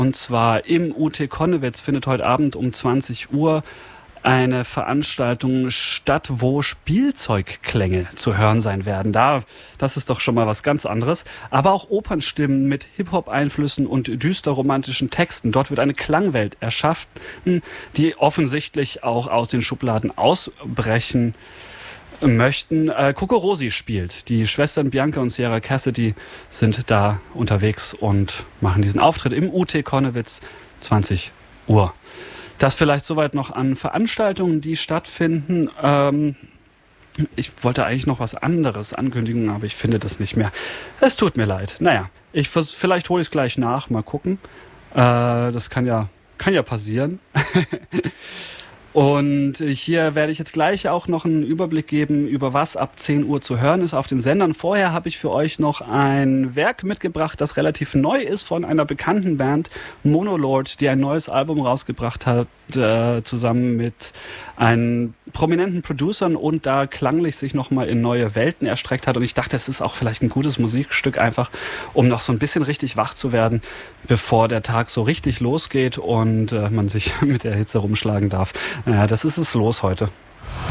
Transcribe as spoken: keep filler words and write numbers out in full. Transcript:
Und zwar im U T Connewitz findet heute Abend um zwanzig Uhr eine Veranstaltung statt, wo Spielzeugklänge zu hören sein werden. Da, das ist doch schon mal was ganz anderes. Aber auch Opernstimmen mit Hip-Hop-Einflüssen und düster romantischen Texten. Dort wird eine Klangwelt erschaffen, die offensichtlich auch aus den Schubladen ausbrechen möchten. Äh, Coco Rosi spielt. Die Schwestern Bianca und Sierra Cassidy sind da unterwegs und machen diesen Auftritt im U T Connewitz, zwanzig Uhr. Das vielleicht soweit noch an Veranstaltungen, die stattfinden. Ähm, ich wollte eigentlich noch was anderes ankündigen, aber ich finde das nicht mehr. Es tut mir leid. Naja, ich vers- vielleicht hole ich es gleich nach. Mal gucken. Äh, das kann ja, kann ja passieren. Und hier werde ich jetzt gleich auch noch einen Überblick geben, über was ab zehn Uhr zu hören ist auf den Sendern. Vorher habe ich für euch noch ein Werk mitgebracht, das relativ neu ist von einer bekannten Band, Monolord, die ein neues Album rausgebracht hat, äh, zusammen mit einem prominenten Producern und da klanglich sich nochmal in neue Welten erstreckt hat. Und ich dachte, es ist auch vielleicht ein gutes Musikstück einfach, um noch so ein bisschen richtig wach zu werden, bevor der Tag so richtig losgeht und äh, man sich mit der Hitze rumschlagen darf. Naja, das ist es los heute.